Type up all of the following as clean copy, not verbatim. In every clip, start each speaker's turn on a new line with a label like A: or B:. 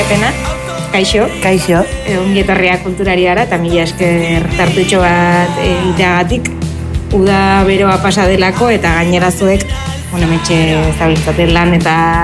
A: Epena, kaixo.
B: Kaixo.
A: Ongi etorria kulturari gara, eta mila esker tartutxo bat itagatik. Uda beroa pasa delako, eta gainera zuek, metxe zabiltzaten lan.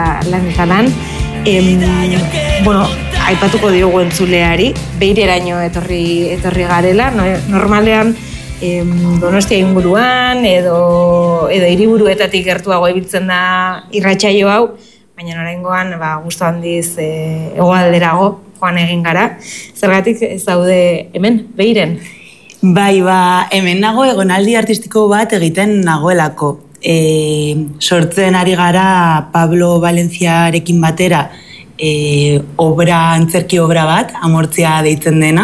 A: Aipatuko diogu entzuleari, Beireraino etorri garela, normalean Donostia inguruan edo hiriburuetatik gertuago ibiltzen da irratsaio hau, baina oraingoan gustu handiz hegoalderago joan egin gara. Zergatik ez daude hemen, Beiren?
B: Bai, hemen nago egonaldi artistiko bat egiten nagoelako. Sortzen ari gara Pablo Valenciarekin batera antzerki obra bat, Amortzia deitzen dena,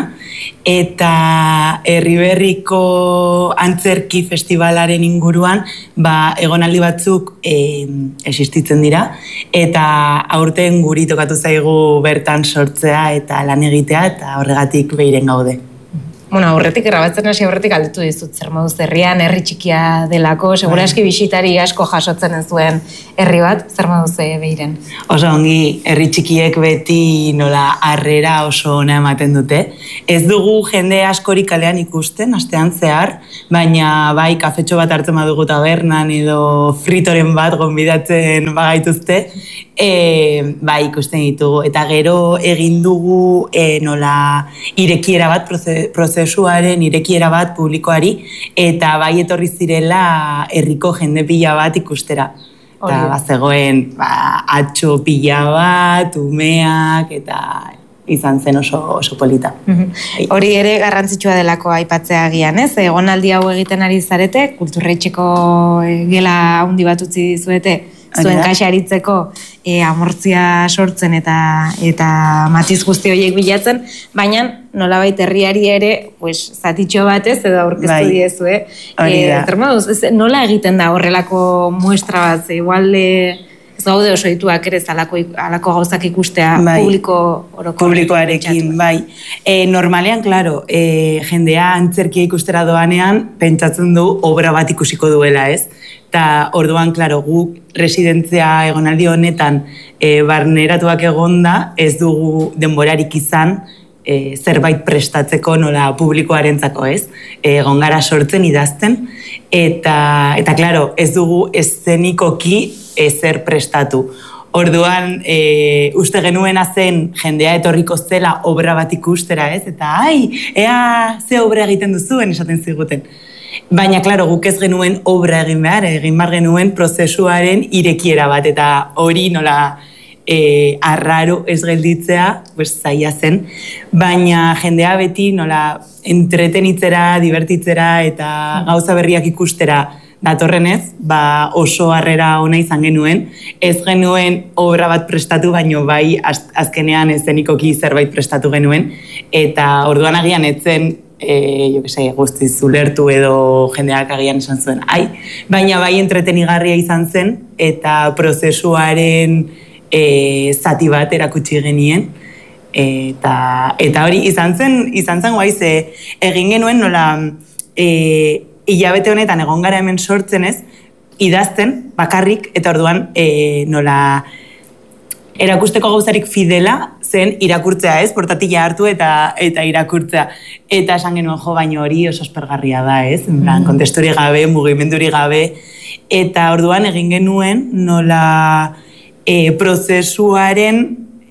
B: eta Erriberriko antzerki festivalaren inguruan egonaldi batzuk existitzen dira, eta aurten guri tokatu zaigu bertan sortzea eta lan egitea, eta horregatik Beiren gaude.
A: Aurretik grabatzen hasi aurretik galdetu dizut zer moduz herrian, herri txikia delako, seguraski bisitari asko jasotzen ez duen herri bat, zer moduz Beiren?
B: Oso ongi, herri txikiek beti nola harrera oso ona ematen dute. Ez dugu jende askorik kalean ikusten, astean zehar, baina bai kafetxo bat hartzen badugu tabernan edo fritoren bat gonbidatzen bagaituzte, ikusten ditugu. Eta gero egin dugu nola irekiera bat, prozesuaren irekiera bat publikoari, eta bai etorri zirela herriko jende pila bat ikustera. Eta bazegoen atxo pila bat, umeak, eta izan zen oso polita.
A: Hori ere garrantzitsua delako aipatzea agian, ez? Egonaldi hau egiten ari zarete, Kulturretxeko gela handi bat utzi dizuete, zuen kaxaritzeko amortzia sortzen eta matiz guzti horiek bilatzen, baina nolabait herriari ere zatitxo batez edo aurkeztu diezu, nola egiten da horrelako muestra bat, igual ez gaude oso dituak ere alako gauzak ikustea
B: publikoarekin, bai. Normalean, klaro, jendea antzerkia ikustera doanean, pentsatzen du obra bat ikusiko duela, ez? Eta orduan, klaro, guk residentzia egonaldi honetan barneratuak egonda, ez dugu denborarik izan zerbait prestatzeko nola publikoarentzako, ez? Egon gara sortzen, idazten, eta klaro, ez dugu eszenikoki ezer prestatu. Orduan, uste genuena zen jendea etorriko zela obra bat ikustera, ez? Eta, ea ze obra egiten duzuen esaten ziguten. Baina, klaro, guk ez genuen obra egin behar genuen prozesuaren irekiera bat, eta hori nola arraro ez gelditzea, zaila zen, baina jendea beti nola entretenitzera, divertitzera eta gauza berriak ikustera datorrenez, oso harrera ona izan genuen, ez genuen obra bat prestatu, baino bai azkenean ezenikoki zerbait prestatu genuen, eta orduan agian etzen guztiz ulertu edo jendeak agian esan zuen, baina bai entretenigarria izan zen, eta prozesuaren zati bat erakutsi genien, eta hori izan zen guai, egin genuen nola hilabete honetan egon gara hemen sortzen ez, idazten bakarrik, eta orduan nola erakusteko gauzarik fidela zen irakurtzea ez, portatila hartu eta irakurtzea. Eta esan genuen baino hori oso aspergarria da ez, kontesturi gabe, mugimenduri gabe, eta orduan egin genuen nola prozesuaren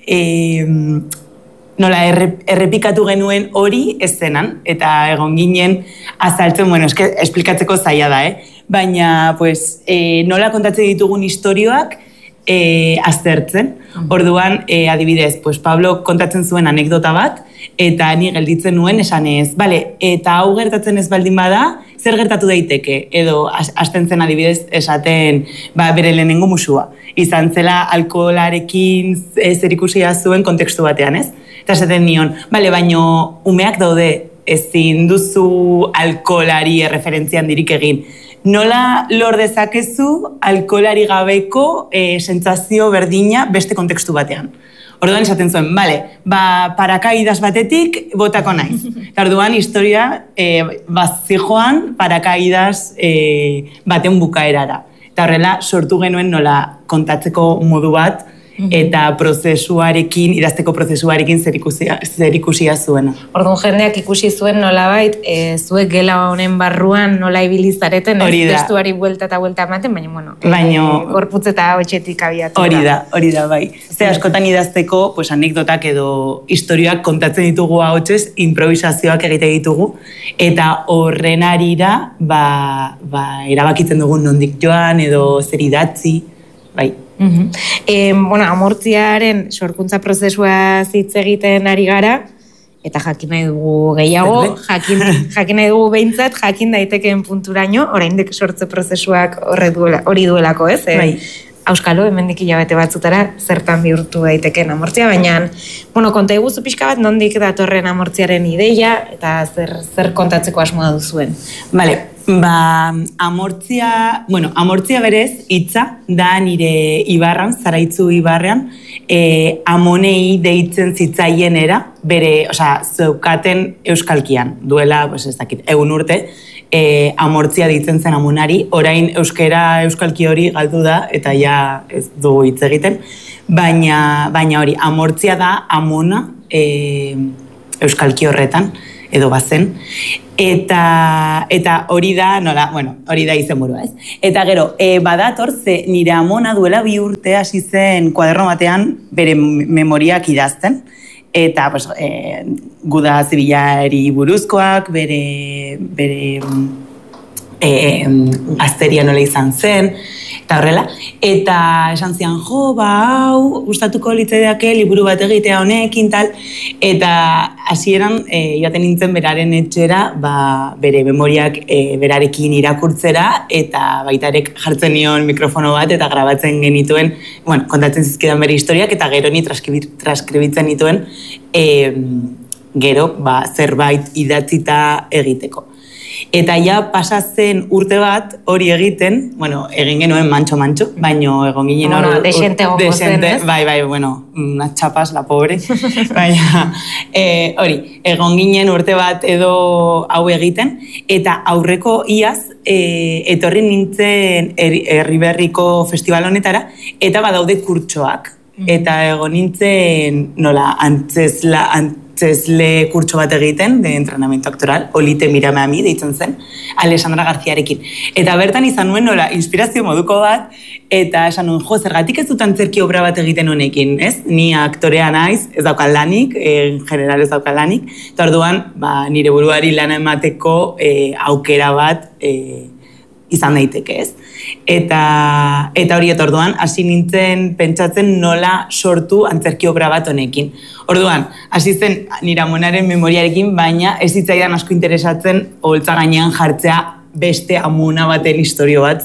B: nola errepikatu genuen hori eszenan, eta egon ginen azaltzen, esplikatzeko zaila da, baina nola kontatzen ditugun istorioak aztertzen. Orduan, adibidez, Pablo kontatzen zuen anekdota bat, eta ni gelditzen nuen esanez, eta hau gertatzen ez baldin bada, zer gertatu daiteke, edo hasten zen adibidez esaten bere lehenengo musua. Izan zela alkoholarekin zerikusia zuen kontekstu batean, ez? Eta esaten nion, baino umeak daude, ezin duzu alkoholari erreferentzian dirik egin. Nola lor dezakezu alkoholari gabeko sentsazio berdina beste kontekstu batean? Orduan esaten zuen, parakaidas batetik botako naiz. Eta orduan historia bazijoan parakaidas baten bukaerara. Eta horrela sortu genuen nola kontatzeko modu bat eta prozesuarekin, idazteko prozesuarekin zerikusia zuena.
A: Orduan jendeak ikusi zuen nolabait, zuek gela honen barruan nola ibilizareten, testuari buelta eta buelta ematen, baina, gorputz eta hotxetik abiatu.
B: Hori da, bai. Ze askotan idazteko, pues, anekdotak edo historioak kontatzen ditugu ahotsez, improvisazioak egite ditugu, eta horren arira, erabakitzen dugun nondik joan edo zer idatzi, bai.
A: Amortziaren sorkuntza prozesua hitz egiten ari gara, eta jakin nahi dugu gehiago, jakin nahi dugu behintzat, jakin daitekeen punturaino, oraindik sortze prozesuak hori duelako, ez?
B: Bai.
A: Auskalo, hemendik hilabete batzutara, zertan bihurtu daitekeen amortzia, baina, konta iguzu pixka bat, nondik datorren amortziaren ideia, eta zer kontatzeko asmoa duzuen.
B: Bale, amortzia berez, hitza, da nire Ibarran, Zaraitzu Ibarrean, amonei deitzen zitzaienera, bere, zeukaten euskalkian, duela, ez dakit, 100 urte, amortzia deitzen zen amonari, orain euskalki hori galdu da, eta ja ez dugu hitz egiten, baina hori, amortzia da amona euskalki horretan, edo bazen, eta hori da, hori da izenburua, ez? Eta gero, badator, ze nire amona duela 2 urte hasi zen kuaderno batean bere memoriak idazten, eta guda zibilari buruzkoak, bere gazteria nola izan zen, eta horrela, eta esan zian, hau, gustatuko litzaideake liburu bat egitea honekin, tal, eta hasieran joaten nintzen beraren etxera, bere memoriak berarekin irakurtzera, eta baitarek jartzen nion mikrofono bat, eta grabatzen genituen, kontatzen zizkidan bere historiak, eta gero ni transkribitzen nituen, gero, zerbait idatzita egiteko. Eta ja pasatzen urte bat hori egiten, egin genuen mantxo, baino egon ginen hori...
A: Desente goko zen, ez?
B: Bai, unas chapas, la pobre. Baina, hori, egon ginen urte bat edo hau egiten, eta aurreko iaz, etorri nintzen Herriberriko festival honetara, eta badaude kurtsoak. Eta egon nintzen, antzesle kurtso bat egiten, de entrenamiento actoral, Olite mírame a mí, deitzen zen, Alessandra Garziarekin. Eta bertan izan nuen inspirazio moduko bat, eta esan nuen, zergatik ez dut antzerki obra bat egiten honekin, ez? Ni aktorea naiz, ez daukan lanik, en general ez daukan lanik, eta orduan, nire buruari lana emateko aukera bat izan daiteke, ez? Eta hori orduan, hasi nintzen pentsatzen nola sortu antzerki obra bat honekin. Orduan, hasi zen nire amonaren memoriarekin, baina ez zitzaidan asko interesatzen oholtza gainean jartzea beste amona baten historio bat,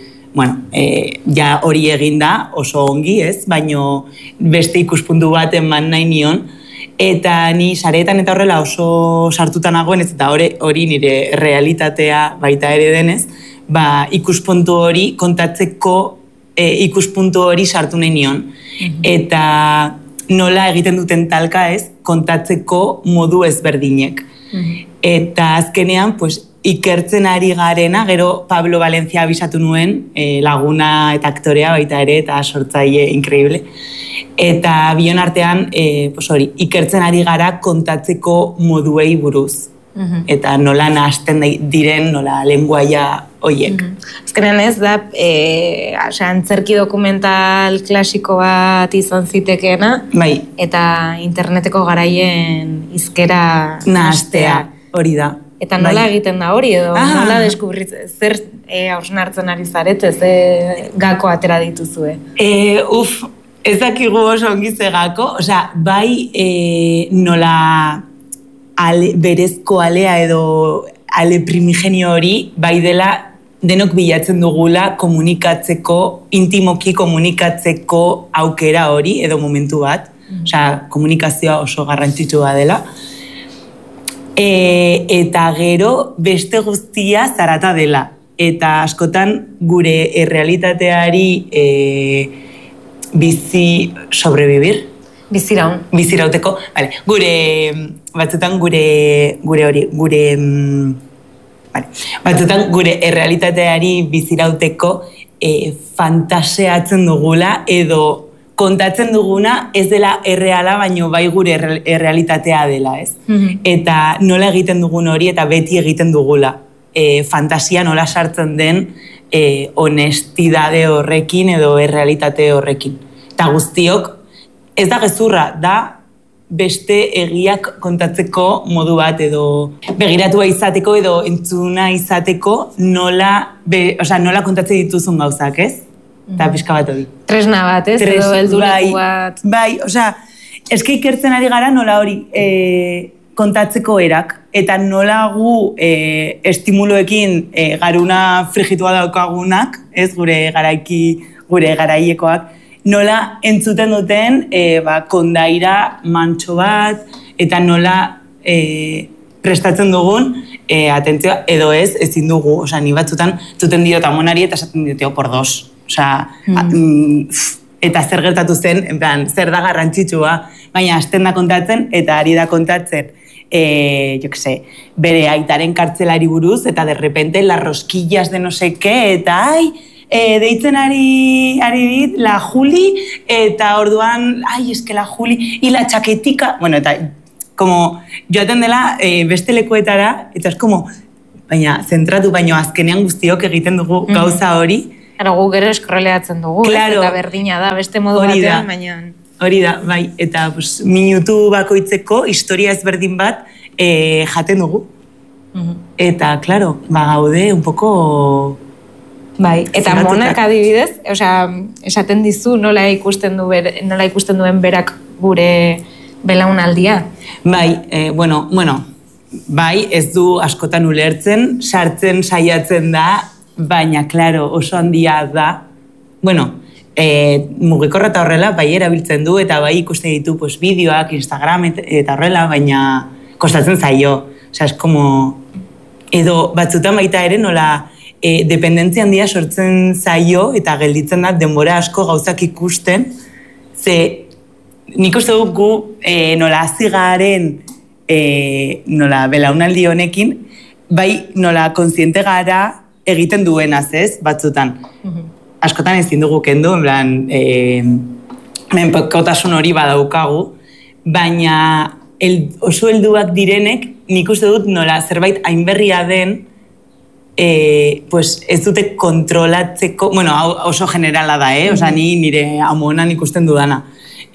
B: ja hori egin da oso ongi, ez? Baina beste ikuspuntu bat eman nahi nion, eta ni sareetan eta horrela oso sartuta nagoen, ez eta hori nire realitatea baita ere denez, ikuspuntu hori kontatzeko ikuspuntu hori sartu nahi nion. Eta nola egiten duten talka ez, kontatzeko modu ezberdinek. Eta azkenean, ikertzen ari garena, gero Pablo Valencia abisatu nuen, laguna eta aktorea baita ere, eta sortzaile increíble. Eta bion artean, ikertzen ari gara kontatzeko moduei buruz. Eta nola nahazten diren, nola lenguaia horiek.
A: Azkenean ez da, antzerki dokumental klasiko bat izan zitekeena, eta interneteko garaien hizkera
B: nahaztea, hori da.
A: Eta nola egiten da hori, edo nola deskubritzen, zer hausnartzen ari zarete, ze gako atera dituzue?
B: Ez dakigu oso ongi ze gako, bai nola berezko alea edo ale primigenio hori, bai dela denok bilatzen dugula komunikatzeko, intimoki komunikatzeko aukera hori edo momentu bat, komunikazioa oso garrantzitsua dela. Eta gero beste guztia zarata dela. Eta askotan gure errealitateari sobrevivir. Bizirauteko, batzutan gure errealitateari bizirauteko fantaseatzen dugula edo kontatzen duguna ez dela erreala, baino bai gure errealitatea dela, ez? Eta nola egiten dugun hori eta beti egiten dugula. Fantasia nola sartzen den honestidade horrekin edo errealitate horrekin. Eta guztiok, ez da gezurra, da beste egiak kontatzeko modu bat edo begiratua izateko edo entzuna izateko nola kontatzen dituzun gauzak, ez? Eta pixka bat hori.
A: Tresna bat, ez? Edo helduleku bat.
B: Bai, eske ikertzen ari gara nola hori kontatzeko erak, eta nola gu estimuloekin garuna frigitua daukagunak, ez gure garaiekoak, nola entzuten duten kondaira mantxo bat, eta nola prestatzen dugun atentzioa, edo ez, ezin dugu, ni batzutan zuten diot amonari eta esaten diot por dos. Eta zer gertatu zen, en plan, zer da garrantzitsua, baina hasten da kontatzen, eta ari da kontatzen, bere aitaren kartzelari buruz, eta de repente las rosquillas de no sé qué, eta deitzen ari dit, la Juli, eta orduan, eske la Juli, y la chaquetica, bueno, eta, como, joaten dela beste lekuetara, eta es como, baina, zentratu, baina azkenean guztiok egiten dugu gauza hori.
A: Claro, gu gero eskrolleatzen dugu, eta berdina da, beste modu batean, baina...
B: Hori da, bai, eta minutu bakoitzeko historia ezberdin bat jaten dugu. Eta, klaro, gaude un poco...
A: Bai, eta monak adibidez, esaten dizu nola ikusten duen berak gure belaunaldia.
B: Bai, bai, ez du askotan ulertzen, sartzen saiatzen da, baina, klaro, oso handia da. Mugikorra eta horrela, bai erabiltzen du, eta bai ikusten ditu bideoak, Instagram eta horrela, baina kostatzen zaio. Es como... Edo batzutan baita ere nola dependentzia handia sortzen zaio, eta gelditzen da denbora asko gauzak ikusten, ze nik uste dugu nola azigaren nola belaunaldi honekin, bai nola kontziente gara egiten duenaz, ez, batzutan. Askotan ezin dugu kendu, en plan, menpekotasun hori badaukagu, baina oso helduak direnek, nik uste dut nola zerbait hainberria den, ez dute kontrolatzeko, oso generala da, ni nire amonan ikusten dudana.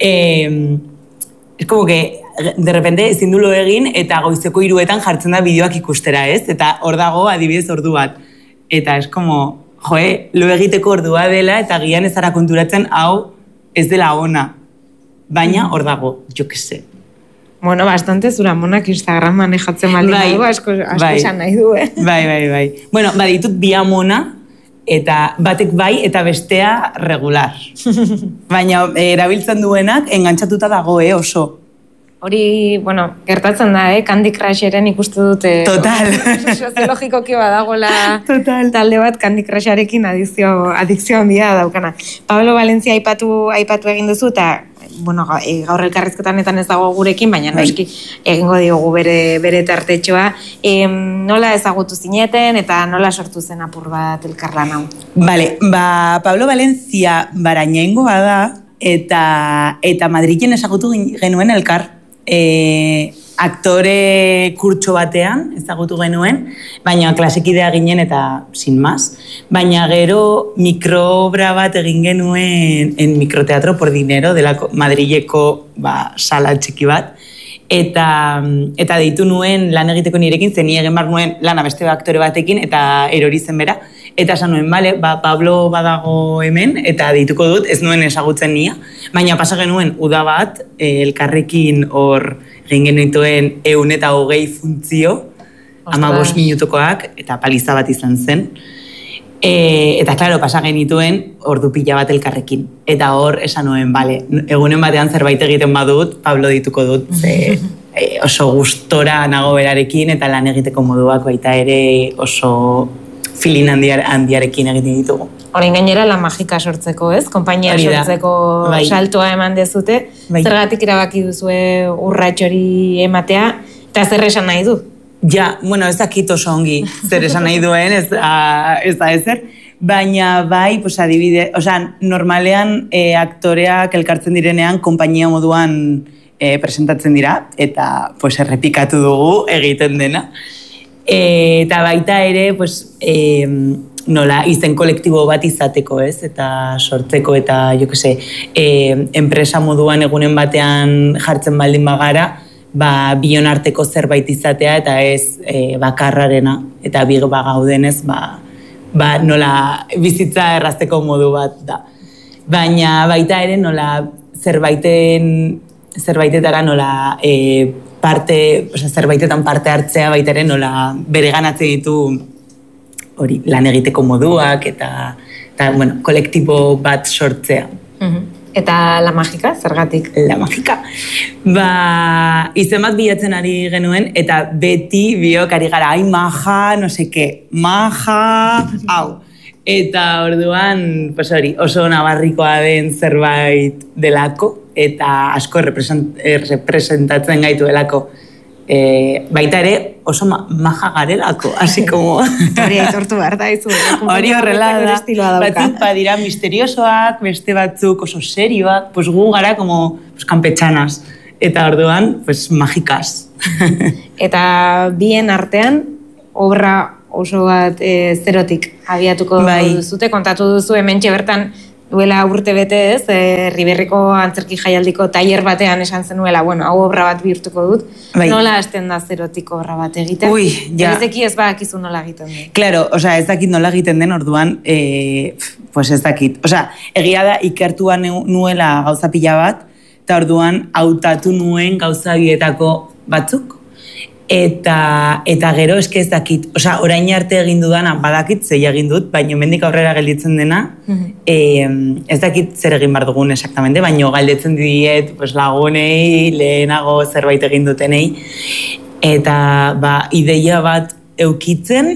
B: Es como que, de repente, ezin dulo egin, eta goizeko 3etan jartzen da bideoak ikustera, ez? Eta hor dago, adibidez, ordu bat. Eta es como, lo egiteko ordua dela, eta gian ez zara konturatzen, hau ez dela ona. Baina hor dago, jo que sé.
A: Bueno, bastante zura monak Instagram manejatzen baldin dugu, asko esan nahi du,
B: Bai. Bueno, baditut bi amona, eta batek bai, eta bestea regular. Baina erabiltzen duenak, engantzatuta dago, oso.
A: Hori, gertatzen da, Candy Crusheren ikustu dute...
B: Total.
A: Soziologikoki badagoela talde bat Candy Crusharekin adikzio handia daukana. Pablo Valencia aipatu egin duzu, eta gaur elkarrizketanetan ez dago gurekin, baina noski egingo diogu bere tartetxoa. Nola ezagutu zineten eta nola sortu zen apur bat elkarlan hau?
B: Bale, Pablo Valencia barainaingo bada, eta Madrilen ezagutu genuen elkar. Aktore kurtso batean ezagutu genuen, baina klasekidea ginen eta sin más. Baina gero mikroobra bat egin genuen en Microteatro por Dinero, Madrileko sala txiki bat. Eta deitu nuen lan egiteko nirekin, zen egin bar nuen lana beste aktore batekin, eta erori zen bera. Eta esan nuen, Pablo badago hemen, eta deituko dut, ez nuen ezagutzen nia. Baina pasa genuen uda bat, elkarrekin hor egin genituen 120 funtzio, 15 minutukoak, eta paliza bat izan zen. Eta, klaro, pasa genituen ordu pila bat elkarrekin. Eta hor, esan nuen, egunen batean zerbait egiten badut, Pablo dituko dut, oso gustora nago berarekin, eta lan egiteko moduak baita ere oso filin handiarekin egiten ditugu.
A: Horein gainera lan magika sortzeko, ez? Konpainia sortzeko saltoa eman dezute. Zergatik erabaki duzue urrats hori ematea, eta zer esan nahi du?
B: Ja, ez dakit oso ongi zer esan nahi duen, ez da ezer, Baina bai, pues adibide, normalean aktoreak elkartzen direnean konpainia moduan presentatzen dira, eta pues errepikatu dugu egiten dena. Eta baita ere, pues, nola, izen kolektibo bat izateko, ez? Eta sortzeko, eta, jo que se, enpresa moduan egunen batean jartzen baldin bagara, bion arteko zerbait izatea, eta ez bakarrarena, eta gaudenez, nola, bizitza errazteko modu bat da. Baina baita ere, nola, zerbaitetara nola, zerbaitetan parte hartzea baita ere, nola, bereganatze ditu hori, lan egiteko moduak, eta bueno, kolektibo bat sortzea.
A: Eta La Magika, zergatik?
B: La Magika. Izen bat bilatzen ari genuen, eta beti biok ari gara, ai, maja, no seke, maja, hau. Eta orduan, pues hori, oso nabarrikoa den zerbait delako, eta asko representatzen gaitu delako. Baita ere, oso maja garelako, hasi como...
A: Hori aitortu behar da, izu.
B: Hori horrela da, batzuk badira misteriosoak, beste batzuk oso serioak, pues gu gara como campetxanas, eta orduan, pues magikaz.
A: Eta bien artean, obra oso bat zerotik abiatuko duzute, kontatu duzu hementxe bertan, duela urte bete ez, Riberriko antzerki jaialdiko tailer batean esan zenuela, bueno, hau obra bat bihurtuko dut, nola hasten da zerotik obra bat egiten? Ja. Ezeki ez badakizu nola egiten den.
B: Claro, ez dakit nola egiten den, orduan, pues ez dakit. Egia da, ikertua nuela gauza pila bat, eta orduan, hautatu nuen gauza bietako batzuk, eta gero eske ez dakit, orain arte egin dudana badakit zei egin dut, baina mendik aurrera gelditzen dena, ez dakit zer egin behar dugun exactamente, baina galdetzen diet lagunei, lehenago zerbait egin dutenei, eta ideia bat eukitzen,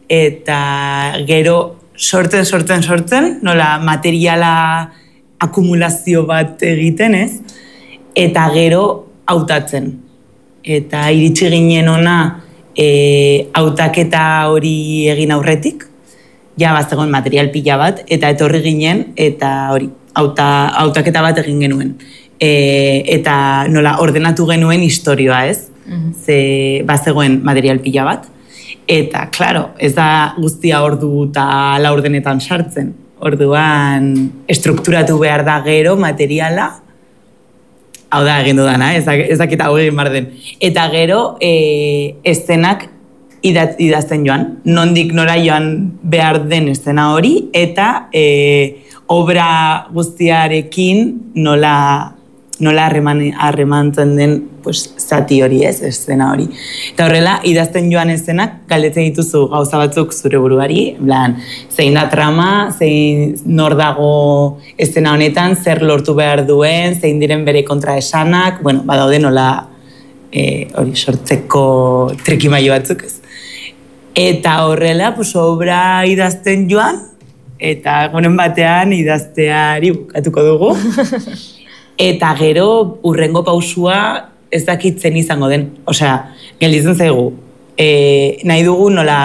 B: eta gero sortzen, nola materiala akumulazio bat egiten, ez? Eta gero hautatzen. Eta iritsi ginen ona hautaketa hori egin aurretik, ja bazegoen material pila bat, eta etorri ginen, eta hori, hautaketa bat egin genuen. Eta nola ordenatu genuen historioa, ez? Ze bazegoen material pila bat. Eta, klaro, ez da guztia ordu eta laurdenetan sartzen. Orduan, estrukturatu behar da gero materiala, hau da egin dudana, ez dakit hau egin behar den. Eta gero, eszenak idazten joan, nondik nora joan behar den eszena hori, eta obra guztiarekin nola harremantzen den zati hori ez, eszena hori. Eta horrela, idazten joan eszenak, galdetzen dituzu gauza batzuk zure buruari, zein da trama, zein nor dago eszena honetan, zer lortu behar duen, zein diren bere kontraesanak, badaude nola hori sortzeko trikimaio batzuk ez. Eta horrela, obra idazten joan, eta egunen batean idazteari bukatuko dugu. Eta gero, urrengo pausua ez dakitzen izango den. Gelditzen zaigu. Nahi dugu nola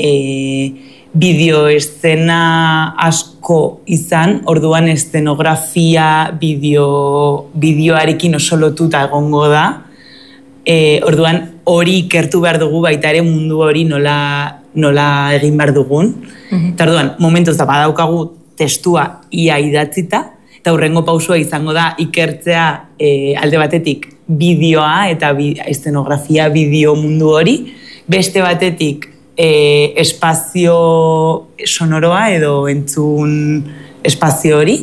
B: bideo-eszena asko izan, orduan eszenografia bideoarekin oso lotuta egongo da. Orduan hori ikertu behar dugu baita ere mundu hori nola egin behar dugun. Eta orduan, momentuz da badaukagu testua ia idatzita, eta hurrengo pausua izango da ikertzea alde batetik bideoa eta eszenografia bideo mundu hori, beste batetik espazio sonoroa edo entzun espazio hori,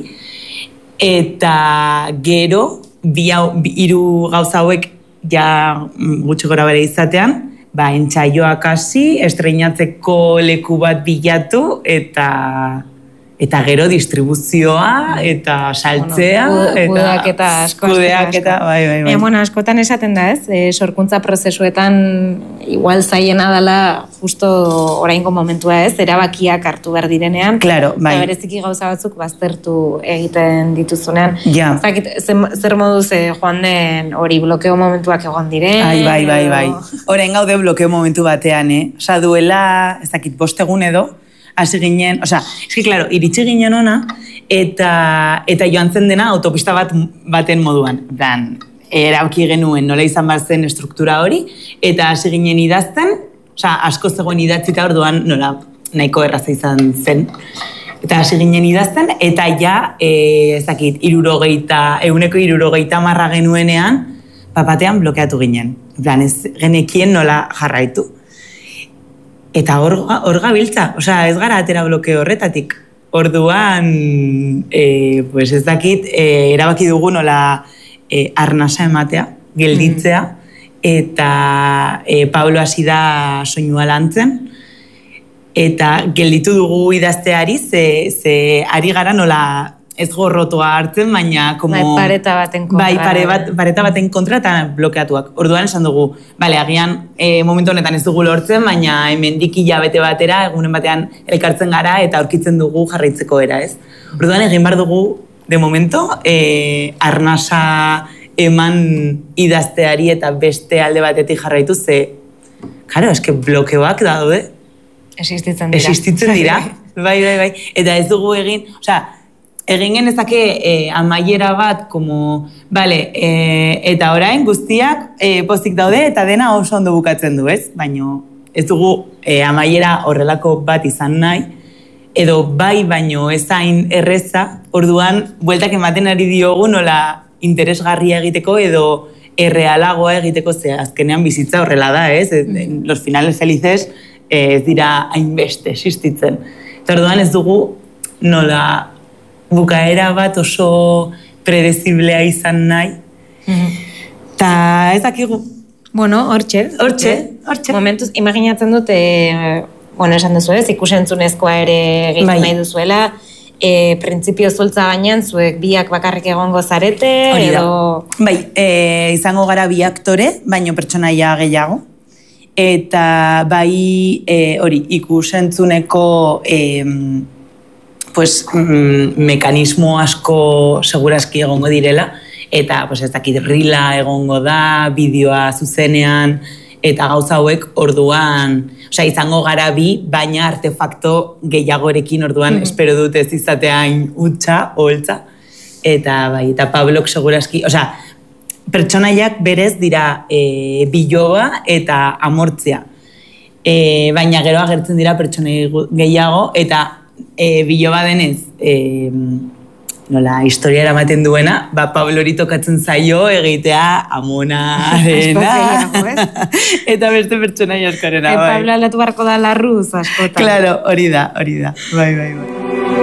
B: eta gero, hiru gauza hauek ja gutxi gora bere izatean, entsaioak hasi, estreinatzeko leku bat bilatu, eta gero distribuzioa, eta saltzea,
A: Kudeaketa asko.
B: Bai.
A: Askotan esaten da, ez? Sorkuntza prozesuetan igual zaiena dela justo oraingo momentua, ez? Erabakiak hartu behar direnean.
B: Claro, bai.
A: Eta bereziki gauza batzuk baztertu egiten dituzunean.
B: Ja.
A: Zer moduz joan den hori blokeo momentuak egon diren?
B: Bai. Orain gaude blokeo momentu batean, duela, ez dakit, 5 egun edo, hasi ginen, eski, klaro, iritsi ginen ona, eta joan zen dena autopista baten moduan. Erabaki genuen nola izan bat zen estruktura hori, eta hasi ginen idazten, asko zegoen idatzita orduan nola nahiko erraza izan zen. Eta hasi ginen idazten, eta ja, ezakit, 60% genuenean, batean blokeatu ginen. Ez genekien nola jarraitu. Eta hor gabiltza, ez gara atera bloke horretatik. Orduan, ez dakit, erabaki dugu nola arnasa ematea, gelditzea, eta Pablo hasi da soinua lantzen, eta gelditu dugu idazteari, ze ari gara nola ez gorrotoa hartzen, baina
A: pareta baten kontra.
B: Pareta baten kontra eta blokeatuak. Orduan esan dugu, agian momentu honetan ez dugu lortzen, baina hemendik hilabete batera, egunen batean elkartzen gara eta aurkitzen dugu jarraitzeko era, ez? Orduan egin behar dugu, de momento, arnasa eman idazteari eta beste alde batetik jarraitu, ze, karo, eske blokeoak daude.
A: Existitzen dira.
B: Existitzen dira, bai. Eta ez dugu egin, egin genezake amaiera bat, eta orain guztiak pozik daude eta dena oso ondo bukatzen du, ez? Baina ez dugu amaiera horrelako bat izan nahi, edo baino ezain erreza, orduan, bueltak ematen ari diogu nola interesgarria egiteko edo errealagoa egiteko, ze azkenean bizitza horrela da, ez? Los finales felices ez dira hainbeste existitzen. Eta orduan ez dugu nola bukaera bat oso predeziblea izan nahi. Eta ez dakigu.
A: Bueno, hortxe. Momentuz, imaginatzen dut, esan duzu ez, ikusentzunezkoa ere egiten nahi duzuela, printzipio zultza gainean, zuek biak bakarrik egongo zarete, edo...
B: Bai, izango gara bi aktore, baino pertsonaia gehiago. Eta bai, ikusentzuneko mekanismo asko seguraski egongo direla, eta ez dakit rila egongo da, bideoa zuzenean, eta gauza hauek orduan, izango gara bi, baina artefakto gehiagorekin orduan, espero dut ez izateain holtza, eta bai, eta Pablok seguraski, pertsonaiak berez dira biloba eta amortzea. Baina gero agertzen dira pertsonai gehiago, eta biloba denez, historia eramaten duena, Pablori tokatzen zaio egitea amonarena. Eta beste pertsonai askarena.
A: Pablo aldatu barko da larruz, askotan.
B: Claro, hori da. Bai.